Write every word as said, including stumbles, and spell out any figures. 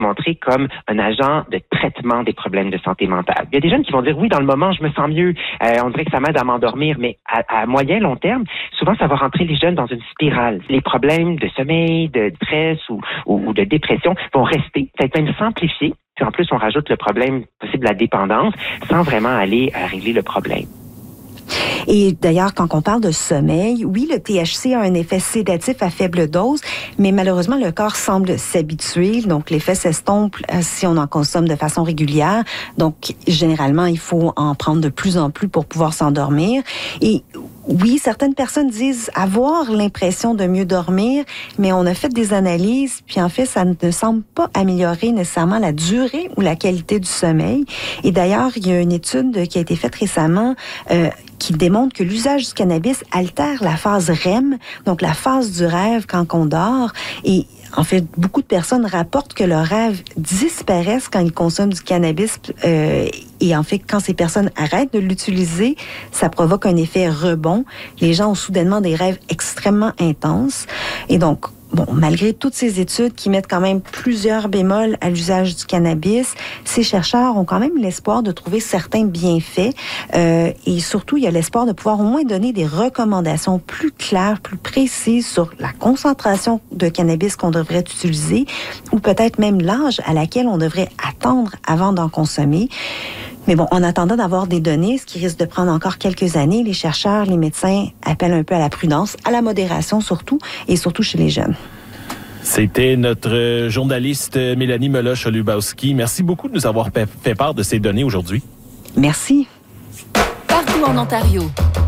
montré comme un agent de traitement des problèmes de santé mentale. Il y a des jeunes qui vont dire, oui, dans le moment, je me sens mieux, euh, on dirait que ça m'aide à m'endormir, mais à, à moyen, long terme, souvent, ça va rentrer les jeunes dans une spirale. Les problèmes de sommeil, de stress ou, ou, ou de dépression vont rester, peut-être même s'amplifier. Puis en plus, on rajoute le problème possible de la dépendance sans vraiment aller à régler le problème. Et d'ailleurs, quand on parle de sommeil, oui, le T H C a un effet sédatif à faible dose, mais malheureusement, le corps semble s'habituer. Donc, l'effet s'estompe si on en consomme de façon régulière. Donc, généralement, il faut en prendre de plus en plus pour pouvoir s'endormir. Et oui, certaines personnes disent avoir l'impression de mieux dormir, mais on a fait des analyses, puis en fait, ça ne semble pas améliorer nécessairement la durée ou la qualité du sommeil. Et d'ailleurs, il y a une étude qui a été faite récemment euh, qui démontre que l'usage du cannabis altère la phase R E M, donc la phase du rêve quand on dort. Et en fait, beaucoup de personnes rapportent que leurs rêves disparaissent quand ils consomment du cannabis. Euh, et en fait, quand ces personnes arrêtent de l'utiliser, ça provoque un effet rebond. Les gens ont soudainement des rêves extrêmement intenses. Et donc, bon, malgré toutes ces études qui mettent quand même plusieurs bémols à l'usage du cannabis, ces chercheurs ont quand même l'espoir de trouver certains bienfaits. Euh, et surtout, il y a l'espoir de pouvoir au moins donner des recommandations plus claires, plus précises sur la concentration de cannabis qu'on devrait utiliser ou peut-être même l'âge à laquelle on devrait attendre avant d'en consommer. Mais bon, en attendant d'avoir des données, ce qui risque de prendre encore quelques années, les chercheurs, les médecins appellent un peu à la prudence, à la modération surtout, et surtout chez les jeunes. C'était notre journaliste Mélanie Meloche-Lubowski. Merci beaucoup de nous avoir fait part de ces données aujourd'hui. Merci. Partout en Ontario,